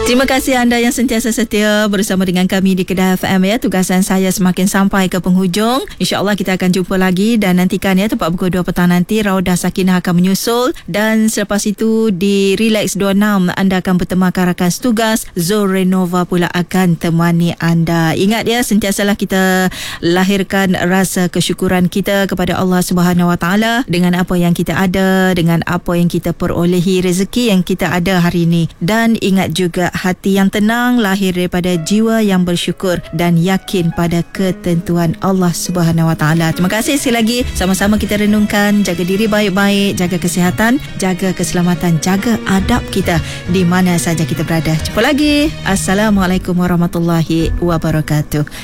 Terima kasih anda yang sentiasa setia bersama dengan kami di Kedah FM ya. Tugasan saya semakin sampai ke penghujung. InsyaAllah kita akan jumpa lagi dan nantikan ya tepat pukul 2 petang nanti Raudah Sakinah akan menyusul dan selepas itu di Relax 26 anda akan bertemakan rakan setugas Zul Renova pula akan temani anda. Ingat ya, sentiasalah kita lahirkan rasa kesyukuran kita kepada Allah Subhanahu Wa Taala dengan apa yang kita ada, dengan apa yang kita perolehi, rezeki yang kita ada hari ini. Dan ingat juga, hati yang tenang lahir daripada jiwa yang bersyukur dan yakin pada ketentuan Allah Subhanahu Wa Taala. Terima kasih sekali lagi. Sama-sama kita renungkan, jaga diri baik-baik, jaga kesihatan, jaga keselamatan, jaga adab kita di mana saja kita berada. Jumpa lagi. Assalamualaikum warahmatullahi wabarakatuh.